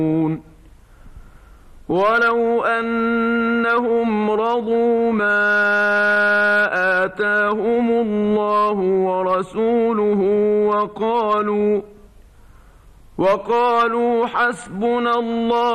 ولو أنهم رضوا ما آتاهم الله ورسوله وقالوا حسبنا الله